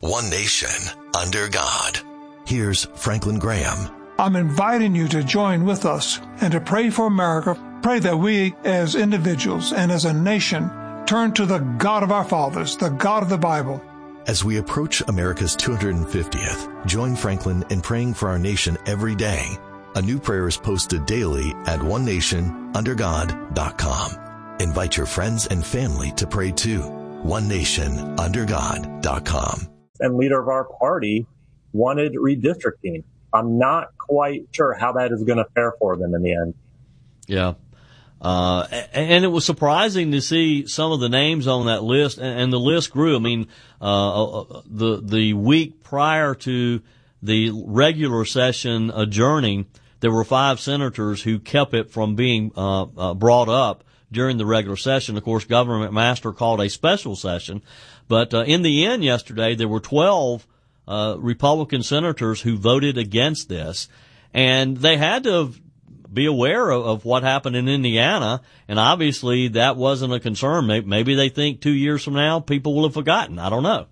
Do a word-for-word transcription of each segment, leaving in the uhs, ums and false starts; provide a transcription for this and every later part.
One nation, under God. Here's Franklin Graham. I'm inviting you to join with us and to pray for America. Pray that we as individuals and as a nation turn to the God of our fathers, the God of the Bible. As we approach America's two hundred fiftieth, join Franklin in praying for our nation every day. A new prayer is posted daily at one nation under god dot com. Invite your friends and family to pray too. one nation under god dot com. And leader of our party wanted redistricting. I'm not quite sure how that is going to fare for them in the end. Yeah. Uh, and it was surprising to see some of the names on that list, and the list grew. I mean, uh, the, the week prior to the regular session adjourning, there were five senators who kept it from being, uh, uh brought up during the regular session. Of course, Governor McMaster called a special session, but, uh, in the end yesterday, there were twelve, uh, Republican senators who voted against this, and they had to have be aware of, of what happened in Indiana, and obviously that wasn't a concern. Maybe, maybe they think two years from now people will have forgotten. I don't know.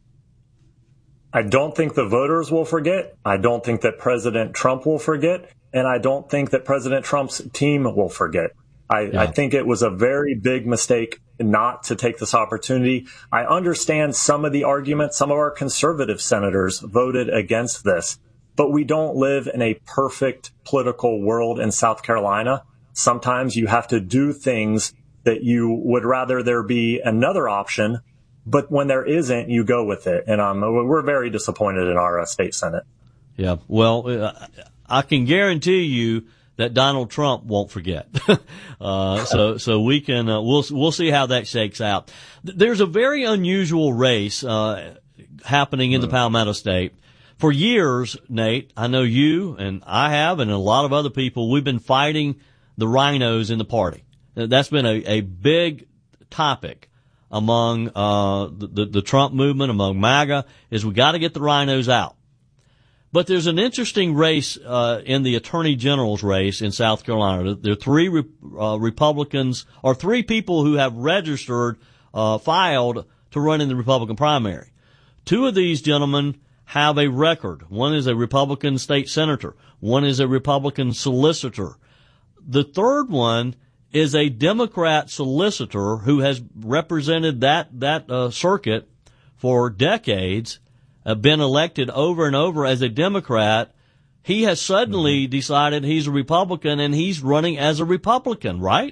I don't think the voters will forget. I don't think that President Trump will forget, and I don't think that President Trump's team will forget. I, yeah. I think it was a very big mistake not to take this opportunity. I understand some of the arguments. Some of our conservative senators voted against this. But we don't live in a perfect political world in South Carolina. Sometimes you have to do things that you would rather there be another option, but when there isn't, you go with it. And um, we're very disappointed in our uh, state Senate. Yeah, well, uh, I can guarantee you that Donald Trump won't forget. uh, so, so we can, uh, we'll, we'll see how that shakes out. There's a very unusual race, uh, happening in the Palmetto State. For years, Nate, I know you and I have, and a lot of other people, we've been fighting the rhinos in the party. That's been a, a big topic among, uh, the, the, the Trump movement, among MAGA, is we got to get the rhinos out. But there's an interesting race, uh, in the Attorney General's race in South Carolina. There are three, uh, Republicans, or three people who have registered, uh, filed to run in the Republican primary. Two of these gentlemen have a record. One is a Republican state senator. One is a Republican solicitor. The third one is a Democrat solicitor who has represented that, that, uh, circuit for decades, uh, been elected over and over as a Democrat. He has suddenly mm-hmm. decided he's a Republican and he's running as a Republican, right?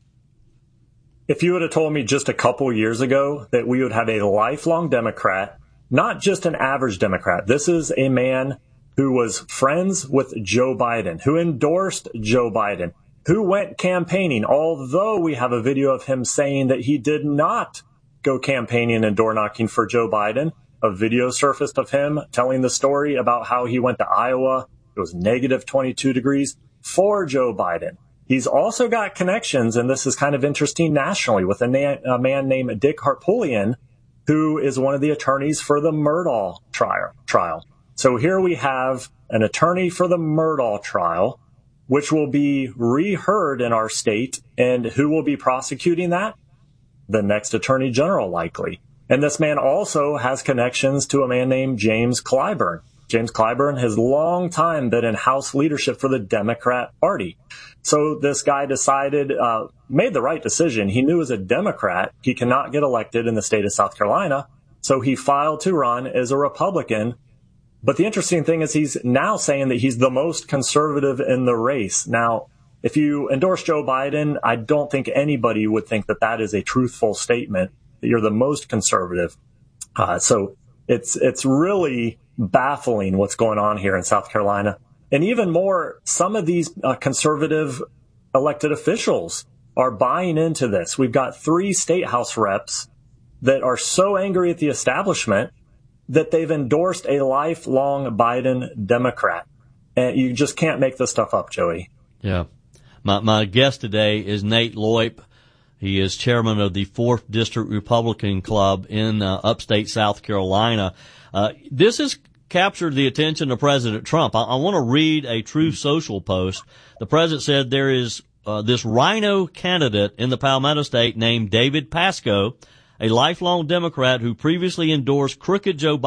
If you would have told me just a couple years ago that we would have a lifelong Democrat, not just an average Democrat. This is a man who was friends with Joe Biden, who endorsed Joe Biden, who went campaigning, although we have a video of him saying that he did not go campaigning and door knocking for Joe Biden. A video surfaced of him telling the story about how he went to Iowa. It was negative twenty-two degrees for Joe Biden. He's also got connections, and this is kind of interesting nationally, with a, na- a man named Dick Harpootlian, who is one of the attorneys for the Murdaugh trial. trial. So here we have an attorney for the Murdaugh trial, which will be reheard in our state. And who will be prosecuting that? The next attorney general, likely. And this man also has connections to a man named James Clyburn. James Clyburn has long time been in House leadership for the Democrat Party. So this guy decided, uh, made the right decision. He knew as a Democrat, he cannot get elected in the state of South Carolina. So he filed to run as a Republican. But the interesting thing is he's now saying that he's the most conservative in the race. Now, if you endorse Joe Biden, I don't think anybody would think that that is a truthful statement, that you're the most conservative. Uh, so it's, it's really baffling what's going on here in South Carolina. And even more, some of these uh, conservative elected officials are buying into this. We've got three state house reps that are so angry at the establishment that they've endorsed a lifelong Biden Democrat. And you just can't make this stuff up, Joey. Yeah. My, my guest today is Nate Loip. He is chairman of the fourth District Republican Club in uh, upstate South Carolina. Uh, this has captured the attention of President Trump. I, I want to read a Truth Social post. The president said there is uh, this rhino candidate in the Palmetto State named David Pasco, a lifelong Democrat who previously endorsed crooked Joe Biden.